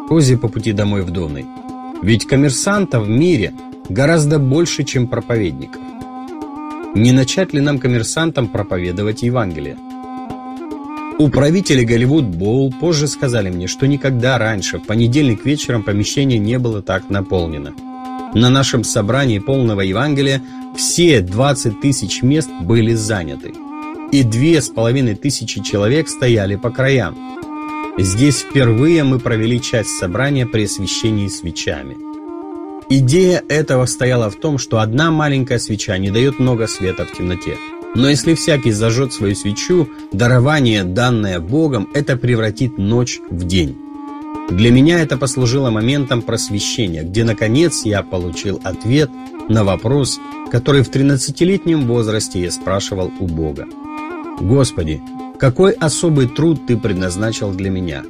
Розе по пути домой в Донной. Ведь коммерсантов в мире гораздо больше, чем проповедников. Не начать ли нам, коммерсантам, проповедовать Евангелие? Управители Голливуд Боул позже сказали мне, что никогда раньше в понедельник вечером помещение не было так наполнено. На нашем собрании полного Евангелия все 20 тысяч мест были заняты, и 2500 человек стояли по краям. Здесь впервые мы провели часть собрания при освещении свечами. Идея этого стояла в том, что одна маленькая свеча не дает много света в темноте. Но если всякий зажжет свою свечу, дарование, данное Богом, это превратит ночь в день. Для меня это послужило моментом просвещения, где, наконец, я получил ответ на вопрос, который в 13-летнем возрасте я спрашивал у Бога. «Господи, какой особый труд Ты предназначил для меня?»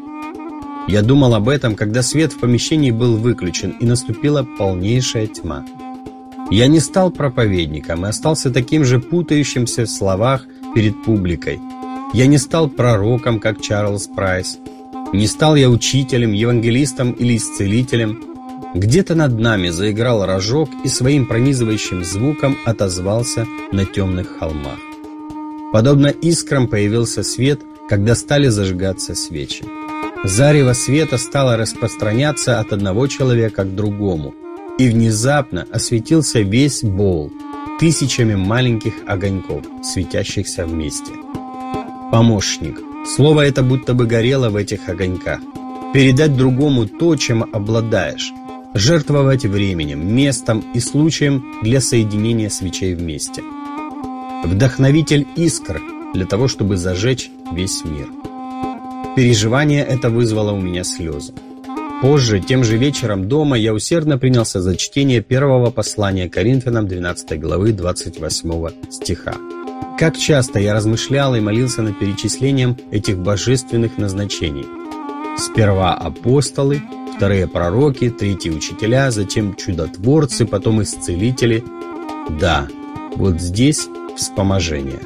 Я думал об этом, когда свет в помещении был выключен, и наступила полнейшая тьма. Я не стал проповедником и остался таким же путающимся в словах перед публикой. Я не стал пророком, как Чарльз Прайс. Не стал я учителем, евангелистом или исцелителем. Где-то над нами заиграл рожок и своим пронизывающим звуком отозвался на темных холмах. Подобно искрам появился свет, когда стали зажигаться свечи. Зарево света стало распространяться от одного человека к другому, и внезапно осветился весь Боул тысячами маленьких огоньков, светящихся вместе. Помощник. Слово это будто бы горело в этих огоньках. Передать другому то, чем обладаешь. Жертвовать временем, местом и случаем для соединения свечей вместе. Вдохновитель искр для того, чтобы зажечь весь мир. Переживание это вызвало у меня слезы. Позже, тем же вечером дома, я усердно принялся за чтение первого послания Коринфянам 12 главы 28 стиха. Как часто я размышлял и молился над перечислением этих божественных назначений. Сперва апостолы, вторые пророки, третьи учителя, затем чудотворцы, потом исцелители. Да, вот здесь вспоможение.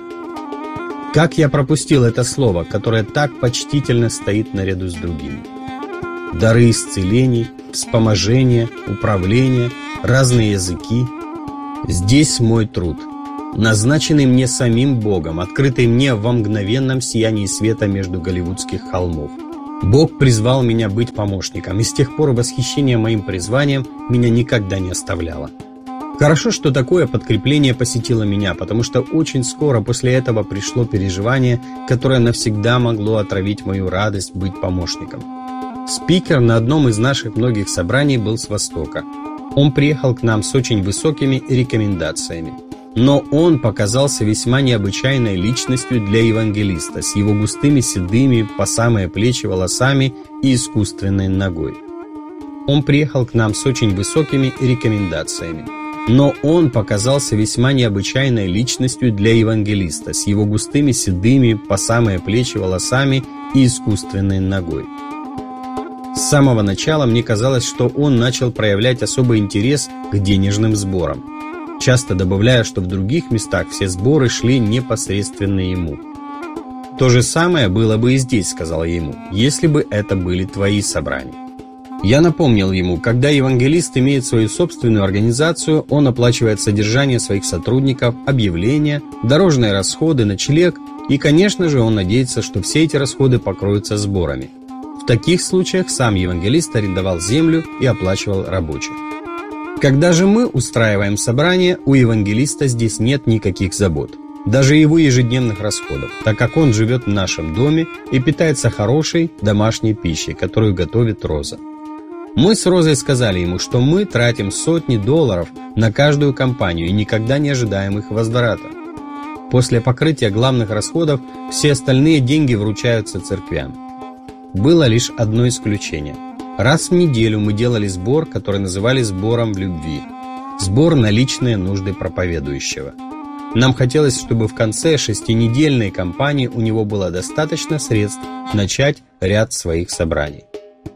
Как я пропустил это слово, которое так почтительно стоит наряду с другими. Дары исцелений, вспоможения, управления, разные языки. Здесь мой труд, назначенный мне самим Богом, открытый мне во мгновенном сиянии света между голливудских холмов. Бог призвал меня быть помощником, и с тех пор восхищение моим призванием меня никогда не оставляло. Хорошо, что такое подкрепление посетило меня, потому что очень скоро после этого пришло переживание, которое навсегда могло отравить мою радость быть помощником. Спикер на одном из наших многих собраний был с Востока. Он приехал к нам с очень высокими рекомендациями. Но он показался весьма необычайной личностью для евангелиста, с его густыми седыми по самые плечи волосами и искусственной ногой. Он приехал к нам с очень высокими рекомендациями. Но он показался весьма необычайной личностью для евангелиста, с его густыми седыми по самые плечи волосами и искусственной ногой. С самого начала мне казалось, что он начал проявлять особый интерес к денежным сборам, часто добавляя, что в других местах все сборы шли непосредственно ему. «То же самое было бы и здесь», — сказал я ему, — «если бы это были твои собрания». Я напомнил ему, когда евангелист имеет свою собственную организацию, он оплачивает содержание своих сотрудников, объявления, дорожные расходы, ночлег, и, конечно же, он надеется, что все эти расходы покроются сборами. В таких случаях сам евангелист арендовал землю и оплачивал рабочих. Когда же мы устраиваем собрание, у евангелиста здесь нет никаких забот, даже его ежедневных расходов, так как он живет в нашем доме и питается хорошей домашней пищей, которую готовит Роза. Мы с Розой сказали ему, что мы тратим сотни долларов на каждую компанию и никогда не ожидаем их возврата. После покрытия главных расходов все остальные деньги вручаются церквям. Было лишь одно исключение. Раз в неделю мы делали сбор, который называли сбором в любви. Сбор на личные нужды проповедующего. Нам хотелось, чтобы в конце 6-недельной кампании у него было достаточно средств начать ряд своих собраний.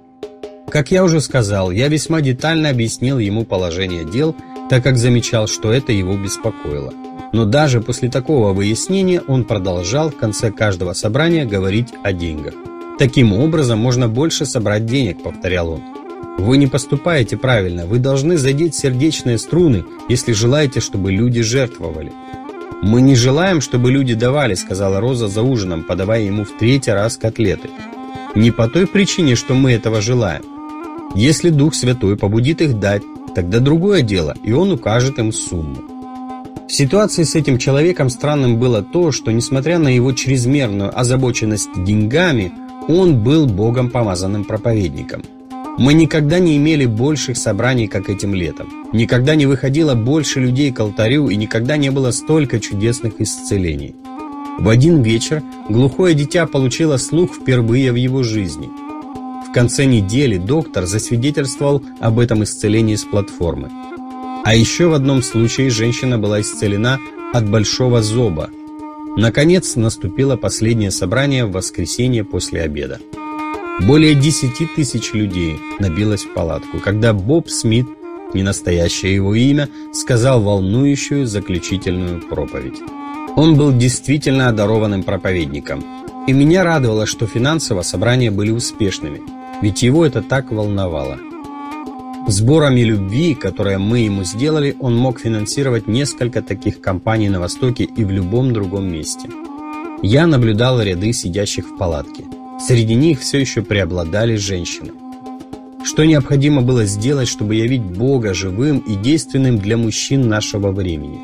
Как я уже сказал, я весьма детально объяснил ему положение дел, так как замечал, что это его беспокоило. Но даже после такого выяснения он продолжал в конце каждого собрания говорить о деньгах. Таким образом можно больше собрать денег, повторял он. Вы не поступаете правильно, вы должны задеть сердечные струны, если желаете, чтобы люди жертвовали. Мы не желаем, чтобы люди давали, сказала Роза за ужином, подавая ему в 3-й раз котлеты. Не по той причине, что мы этого желаем. Если Дух Святой побудит их дать, тогда другое дело, и он укажет им сумму. В ситуации с этим человеком странным было то, что, несмотря на его чрезмерную озабоченность деньгами, он был Богом помазанным проповедником. Мы никогда не имели больших собраний, как этим летом. Никогда не выходило больше людей к алтарю, и никогда не было столько чудесных исцелений. В один вечер глухое дитя получило слух впервые в его жизни. В конце недели доктор засвидетельствовал об этом исцелении с платформы. А еще в одном случае женщина была исцелена от большого зоба. Наконец наступило последнее собрание в воскресенье после обеда. Более 10 тысяч людей набилось в палатку, когда Боб Смит, не настоящее его имя, сказал волнующую заключительную проповедь. Он был действительно одарованным проповедником, и меня радовало, что финансово собрания были успешными, ведь его это так волновало. Сборами любви, которые мы ему сделали, он мог финансировать несколько таких компаний на Востоке и в любом другом месте. Я наблюдал ряды сидящих в палатке. Среди них все еще преобладали женщины. Что необходимо было сделать, чтобы явить Бога живым и действенным для мужчин нашего времени?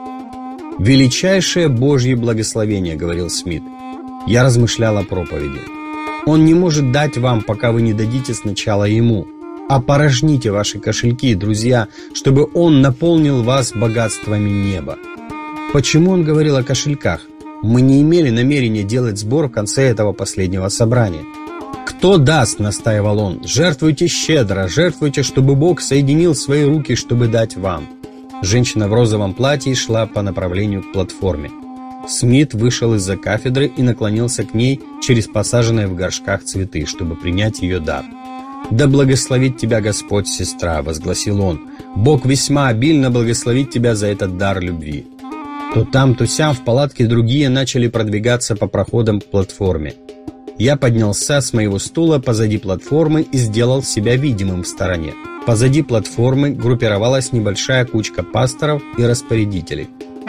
«Величайшее Божье благословение», — говорил Смит. Я размышлял о проповеди. «Он не может дать вам, пока вы не дадите сначала Ему. Опорожните ваши кошельки, друзья, чтобы Он наполнил вас богатствами неба». Почему он говорил о кошельках? Мы не имели намерения делать сбор в конце этого последнего собрания. «Кто даст?» — настаивал он. «Жертвуйте щедро, жертвуйте, чтобы Бог соединил свои руки, чтобы дать вам». Женщина в розовом платье шла по направлению к платформе. Смит вышел из-за кафедры и наклонился к ней через посаженные в горшках цветы, чтобы принять ее дар. «Да благословит тебя Господь, сестра!» — возгласил он. «Бог весьма обильно благословит тебя за этот дар любви». То там, то сям в палатке другие начали продвигаться по проходам к платформе. Я поднялся с моего стула позади платформы и сделал себя видимым в стороне. Позади платформы группировалась небольшая кучка пасторов и распорядителей.